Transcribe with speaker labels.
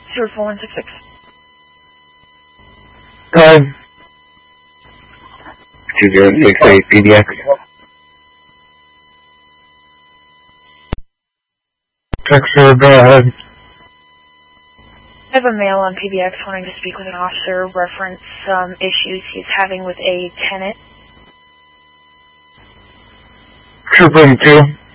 Speaker 1: 04166.
Speaker 2: Time.
Speaker 3: 2068 PDX.
Speaker 2: Check, sir, go ahead.
Speaker 1: I have a male on PBX wanting to speak with an officer, reference some issues he's having with a tenant.
Speaker 2: Trooper 2.